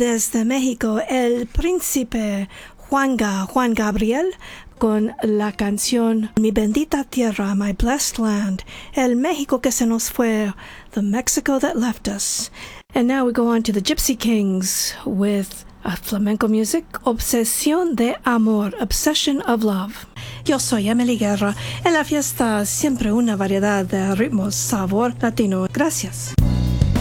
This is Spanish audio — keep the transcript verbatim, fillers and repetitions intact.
desde México, el príncipe Juanga, Juan Gabriel, con la canción Mi bendita tierra, My blessed land, el México que se nos fue, the Mexico that left us. And now we go on to the Gypsy Kings with uh, flamenco music, Obsesión de Amor, Obsession of Love. Yo soy Emily Guerra. En la fiesta siempre una variedad de ritmos, sabor latino. Gracias.